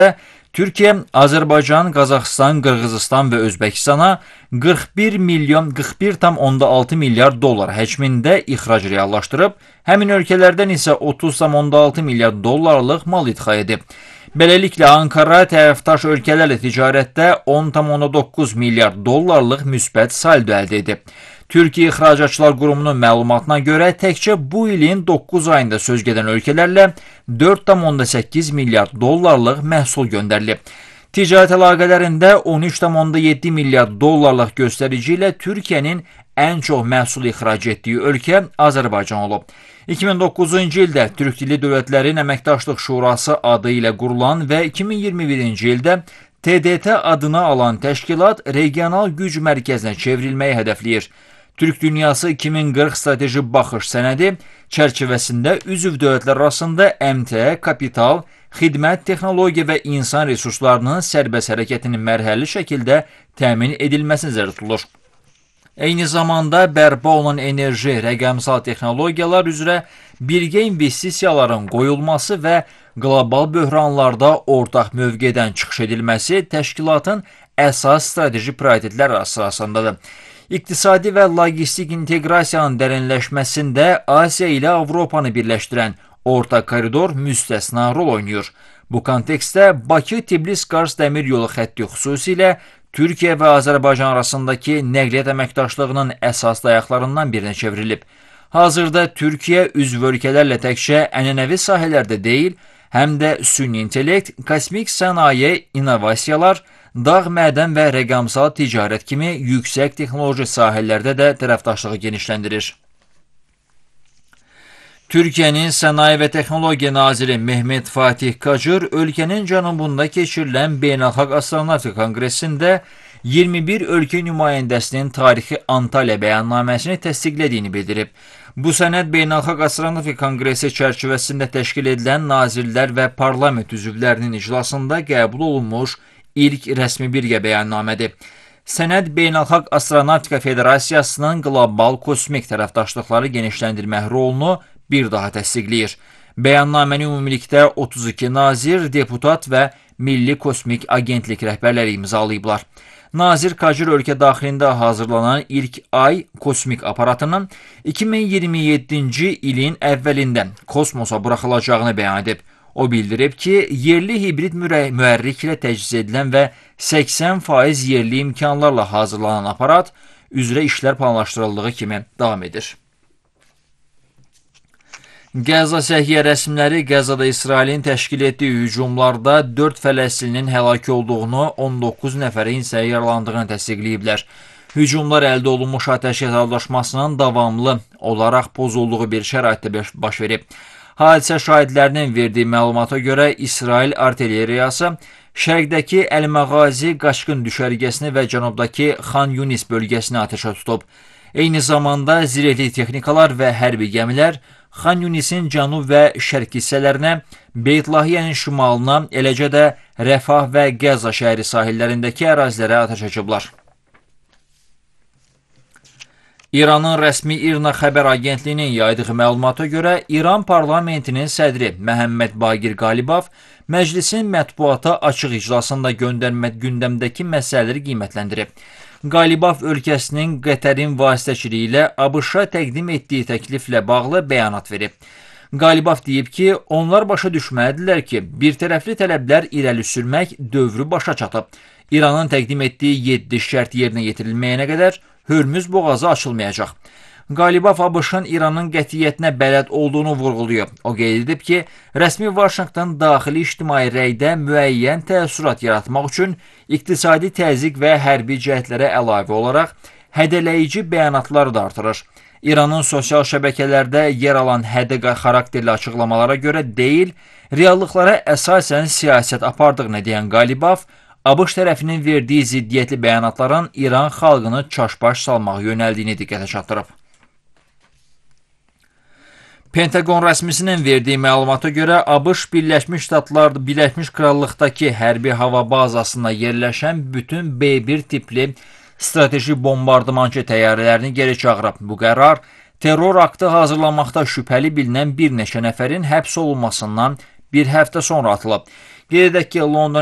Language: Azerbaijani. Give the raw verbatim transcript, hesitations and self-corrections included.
Türkiyə, Azərbaycan, Qazaxıstan, Qırğızistan və Özbəkistana qırx bir milyon qırx bir tam onda altı milyar dollar həcmində ixrac reallaşdırıb, həmin ölkələrdən isə otuz tam onda altı milyar dollarlıq mal idxal edib. Beləliklə, Ankara tərəfdaş ölkələrlə ticarətdə on tam onda doqquz milyar dollarlıq müsbət saldo əldə edib. Türkiyə İxracatçılar Qurumunun məlumatına görə təkcə bu ilin doqquz ayında söz gedən ölkələrlə dörd tam onda səkkiz milyar dollarlıq məhsul göndərilib. Ticarət əlaqələrində on üç tam onda yeddi milyar dollarlıq göstərici ilə Türkiyənin ən çox məhsul ixrac etdiyi ölkə Azərbaycan olub. iki min doqquzuncu ildə Türk Dilli Dövlətlərin Əməkdaşlıq Şurası adı ilə qurulan və iki min iyirmi birinci ildə T D T adını alan təşkilat regional güc mərkəzinə çevrilməyi hədəfləyir. Türk Dünyası iki min qırx strateji baxış sənədi çərçivəsində üzv dövlətlər arasında əmtəə, kapital, xidmət, texnologiya və insan resurslarının sərbəst hərəkətinin mərhələli şəkildə təmin edilməsi nəzərdə tutulur. Eyni zamanda bərpa olunan enerji, rəqəmsal texnologiyalar üzrə birgə investisiyaların qoyulması və qlobal böhranlarda ortaq mövqedən çıxış edilməsi təşkilatın əsas strateji prioritetlər arasındadır. İqtisadi və logistik inteqrasiyanın dərinləşməsində Asiya ilə Avropanı birləşdirən orta koridor müstəsna rol oynayır. Bu kontekstdə Bakı-Tbilisi-Qars dəmir yolu xətti xüsusilə Türkiyə və Azərbaycan arasındakı nəqliyyat əməkdaşlığının əsas dayaqlarından birinə çevrilib. Hazırda Türkiyə üzv ölkələrlə təkcə ənənəvi sahələrdə deyil, həm də süni intellekt, kosmik sənaye, innovasiyalar, dağ, mədən və rəqəmsal ticarət kimi yüksək texnoloji sahələrdə də tərəfdaşlığı genişləndirir. Türkiyənin Sənaye və Texnologiya Naziri Mehmet Fatih Kacır ölkənin cənubunda keçirilən Beynəlxalq Astronavtika Konqresində iyirmi bir ölkə nümayəndəsinin tarixi Antalya bəyannaməsini təsdiqlədiyini bildirib. Bu sənəd Beynəlxalq Astronavtika Konqresi çərçivəsində təşkil edilən nazirlər və parlament üzvlərinin iclasında qəbul olunmuş ilk rəsmi birgə bəyannamədir. Sənəd Beynəlxalq Astronavtika Federasiyasının qlobal kosmik tərəfdaşlıqları genişləndirmək rolunu bir daha təsdiqləyir. Bəyannaməni ümumilikdə otuz iki nazir, deputat və Milli Kosmik Agentlik rəhbərləri imzalayıblar. Nazir Kacır ölkə daxilində hazırlanan ilk ay kosmik aparatının iki min iyirmi yeddinci ilin əvvəlində kosmosa buraxılacağını bəyan edib. O bildirib ki, yerli hibrid mühərriklə təchiz edilən və səksən faiz yerli imkanlarla hazırlanan aparat üzrə işlər planlaşdırıldığı kimi davam edir. Qəzza səhiyyə rəsmiləri Qəzzada İsrailin təşkil etdiyi hücumlarda dörd Fələstinlinin həlak olduğunu, on doqquz nəfərin isə yaralandığını təsdiqləyiblər. Hücumlar əldə olunmuş atəşkəs anlaşmasının davamlı olaraq pozulduğu bir şəraitdə baş verib. Hadisə şahidlərinin verdiyi məlumata görə İsrail artilleriyası şərqdəki Əl-Məğazi qaçqın düşərgəsini və cənubdakı Xan Yunis bölgəsini atəşə tutub. Eyni zamanda zirehli texnikalar və hərbi gəmilər Xan Yunisin cənub və şərq hissələrinə, Beyt Lahiyənin şimalına, eləcə də Rəfah və Qəzza şəhəri sahillərindəki ərazilərə atəş açıblar. İranın rəsmi İRNA xəbər agentliyinin yaydığı məlumata görə İran parlamentinin sədri Məhəmməd Baqir Qalibov məclisin mətbuata açıq iclasında göndərmə gündəmdəki məsələləri qiymətləndirib. Qalibov ölkəsinin Qətərin vasitəçiliyi ilə ABŞ-a təqdim etdiyi təkliflə bağlı bəyanat verib. Qalibov deyib ki, onlar başa düşməlidirlər ki, bir tərəfli tələblər irəli sürmək dövrü başa çatıb. İranın təqdim etdiyi yeddi şərt yerinə yetirilməyənə qədər Hörmüz boğazı açılmayacaq. Qalibov ABŞ-ın İranın qətiyyətinə bələd olduğunu vurğulayıb. O qeyd edib ki, rəsmi Vaşinqton daxili ictimai rəydə müəyyən təəssürat yaratmaq üçün iqtisadi təzyiq və hərbi cəhdlərə əlavə olaraq hədələyici bəyanatları da artırır. İranın sosial şəbəkələrdə yer alan hədə xarakterli açıqlamalara görə deyil, reallıqlara əsasən siyasət apardığını deyən Qalibov, ABŞ tərəfinin verdiyi ziddiyyətli bəyanatların İran xalqını çaşbaş salmağa yönəldiyini diqqətə çatdırıb. Pentagon rəsmisinin verdiyi məlumata görə ABŞ Birləşmiş Ştatlar Birləşmiş Krallıqdakı hərbi hava bazasında yerləşən bütün B bir tipli strateji bombardımançı təyyarələrini geri çağırıb. Bu qərar terror aktı hazırlamaqda şübhəli bilinən bir neçə nəfərin həbs olunmasından bir həftə sonra atılıb. Qeyd edək ki, London